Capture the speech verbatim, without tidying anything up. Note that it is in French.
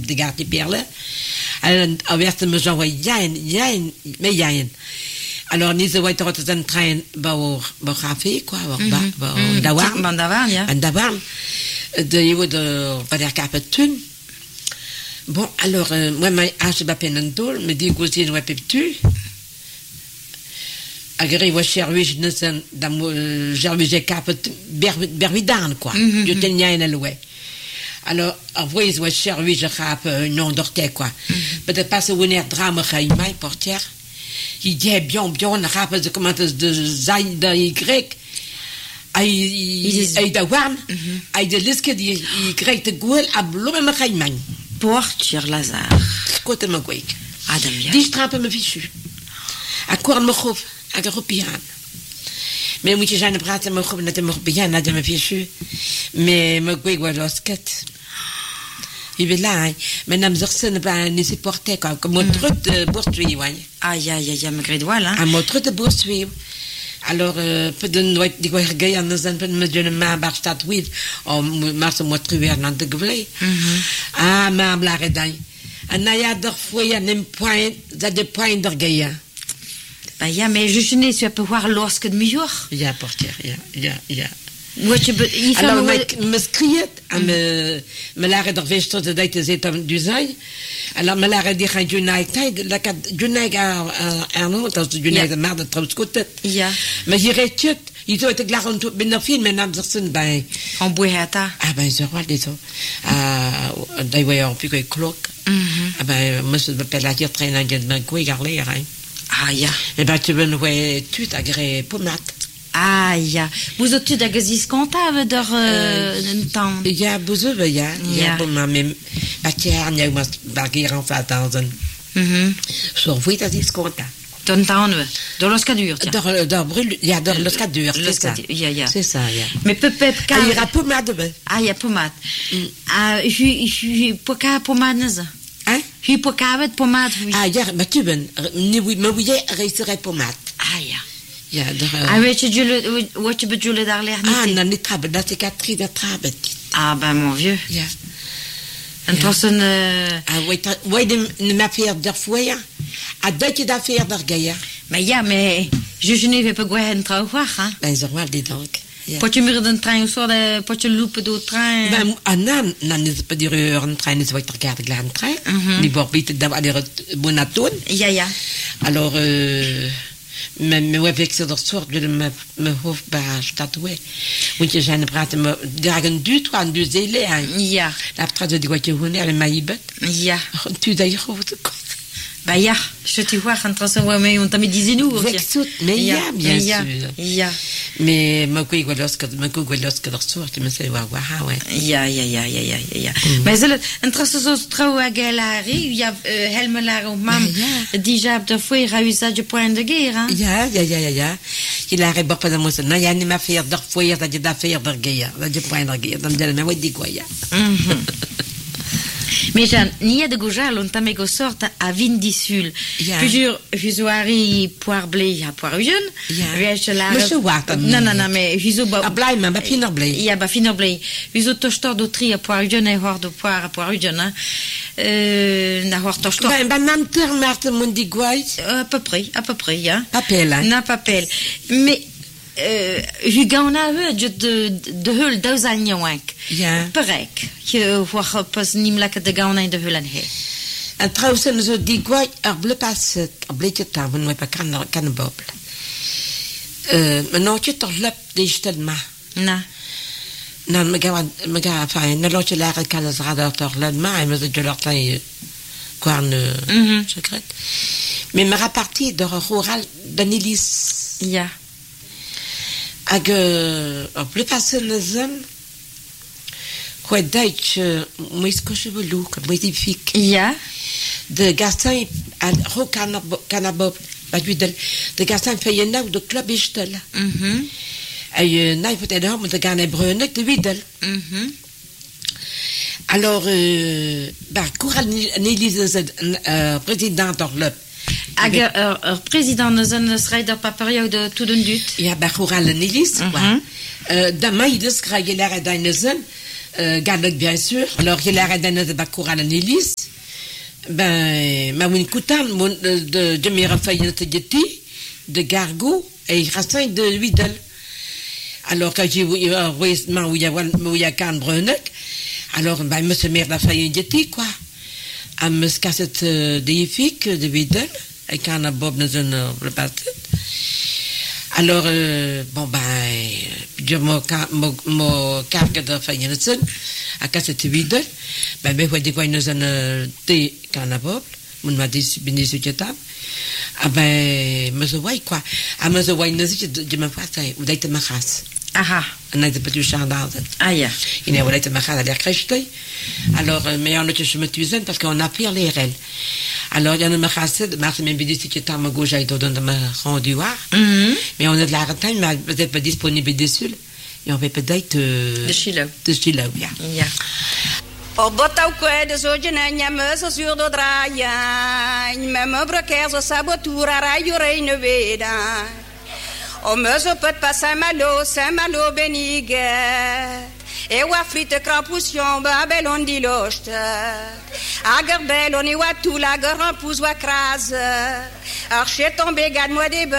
de garde perle. Alors, werd me zo jijn, jijn, met jijn. Alors, niet zo wat er een trein bouw, bouw café, quoi, bouw, bouw, dawarm. Ban dawarm, ja. En dawarm. De, je wordt de, wat er kapot toen. Bon, alors, euh, moi, ma âge de peine dol, me dit que je ne peux plus. Agri was cherwish nussen, dan cherwish je kapot bervidaan, quoi. Je tenais une loué. Alors, après, je was cherwish je cap non dorté, quoi. Peut-être pas ce winner drame qui m'a portière. Il dit bien, bien, on a de comment de zaï de Y. Ai da warm, ai de liske die Y de goel a bloemen me geen man. Portier Lazar. Skote me gweek. Adam, ja. Die strapen me fichu. A koor me grof, a geropiaan. Maar moet je zijn praten me grof net me geropiaan, dat me fichu. Maar me gweek was los ket. Je weet là, mais nam zersen ba ne supporter quoi, comme mon truc de boursuit, ouais. Aïe aïe aïe, me gré voilà. Un mon truc de boursuit. Alors, peut de nooit die goeie gaya nos en pen me de ma bar staat wit, o mars mo truwer nan de gevlei. Ah, ma blare dai. En na ja der foi ja nem point, dat de point der gaya. Bah ja, mais je n'ai su pas voir lorsque de mieux. Ja, portier, ja, ja, ja. Moi, tu peux. Alors, me skriet, a me me lare der vesto de date zet du zai. Alors, me lare die gaan junai tijd, la kat junai ga aan no, dat de junai de merde trouwskotet. Ja. Maar hier het je, je zou het klaar om te binnen film en dan zitten bij. En boehata. Ah ben, zo wel dit zo. Ah, dat wij al pico klok. Ah ben, moest het bepalen hier trainen en ben koe garler, hein. Ah ja. Et ben, tu veux nous tu t'agré pomat. Ah ja. Vous êtes tu d'agazis comptable der een temps. Ja, boezwe ja. Ja, bon maar met atjaar nou mas bagir en fait dans un. Mhm. Zo voet dat is compta. Dan temps we. Dans los cadur. Dans dans brûle, ja, dans los cadur, c'est ça. Ja ja. C'est ça, ja. Mais peut-être Ah, il y a pommade. Ah, ja, pommade. Ah, je je poka pommade. Hein? Je poka met pommade. Ah ja, maar tu ben, ni oui, maar oui, reiserait pommade. Ah ja. Ja, daar. Ah, weet je, je wat je bedoelt daar ligt niet. Ah, non, niet traben, dat ik had drie dat traben. Ah, ben mon vieux. Ja. En tot een. Ah, weet weet de m'affaire d'affaire, ja. Ah, dat je d'affaire daar ga je. Maar ja, mais je ne vais pas go ahead trouw wacht, hè? Ben zo wel dit donc. Pot je meer de trein zo de pot je lopen door trein. Ben ah non, non is pas dire un train is wat regarde grand train. Die wordt bitte daar aller bonaton. Ja ja. Alors euh mais mais ouais avec ça de soort de me me hof ba statue. Want je zijn praten me dagen du trois du zele. Ja. La trace de quoi je voulais avec maïbet. Ja. Tu d'ailleurs wat. Bah ja, je te vois en train de voir mais on t'a mis dix nous. Mais ja, bien sûr. Ja. Mais ma koe gwelos que ma koe gwelos que de soort me sei wa wa ouais. Ja ja ja ja ja ja. Maar zullen en trace zo trouw à galari, ja helmelar op mam. Déjà de fois réussi de point de guerre. Ja ja ja ja ja. Il a rebop pas de moi ça. Non, ya ni ma faire de fois dat je da faire de guerre, dat je point de guerre. Dan de me wat di quoi ja. Mais Jean, ni de gojal on tamego sorte à vin disul. Plusieurs fusoari poire blé à poire jeune. Wees la. Monsieur Water. Non non non mais fuso ba. A blij maar ba finer blé. Ja ba finer blé. Fuso tostor do tri à poire jeune et hors de poire à poire jeune. Euh na hors tostor. Ben ben nam ter marte mon di guai. À peu près, à peu près, ja. Papel. Na papel. Mais Uh, je gaan nou de de de hul dos aan jonk. Ja. Perek. Je wordt pas niet lekker de gaan in de hul en he. En trouwens en zo die guai er ble pas er ble je ta van pas kan kan bobble. Euh maar nou je toch lep die stel ma. Na. Nou me ga me ga fijn. Nou laat je leren kan het radar toch lep ma en me de leur temps quoi ne secret. Mais me reparti de rural Danilis. Ja. Ag op le passenzen quoi Dutch moest koshebo look magnifique. Ja. De Gaston à Rocanabo badudel de Gaston fait une nou de club istel. Mhm. Et nou peut être homme de Gane Brunek de Widel. Mhm. Alors euh bah Coral Nelise président de club. Ag er président de een strijder per periode toe den dut. Ja, bij Coral Nelis, quoi. Euh, da mai de skrageler da nezen, euh, garde bien sûr. Alors, il a redonné de Bakoura à l'Élis. Ben, ma win koutan, de, de mes raffaires de Gargo, et il reste de Widel. Alors, quand j'ai vu, où il y a Kahn Brunek, alors, ben, me se met la faille de quoi. À me se casser des filles de Widel, et quand on a Bob dans un repas. Alors, euh, bon, ben, je me cargue de faille de à casser de Widel, ben, ben, vous dites quoi, nous en thé quand on a Bob, mon m'a dit, béni sur table. Ah ben, me se voit quoi. Ah, me se voit, nous, je me vois ça, vous êtes ma race. Aha. En uit de Petushan d'Alden. Ah ja. In est voilà, ma à l'air crèche. Alors, mais on a touché me tuer parce qu'on a pris les règles. Alors, il y a une machasse, Martin m'a dit que tu as ma gauche à être dans ma rendu voir. Mais on a de la retagne, mais peut-être pas disponible dessus. Et on va peut-être. De Chilo. De Chilo, ja. Ja. Op botau de zo genanya me zo sur do draya, me me broker zo sabotura rayo reine veda. O me zo peut pas Saint-Malo, Saint-Malo beniget. E wa frite crampusion babelon di locht. Ager bel on e wa tout la grand pousse wa crase. Archet tombé gade moi des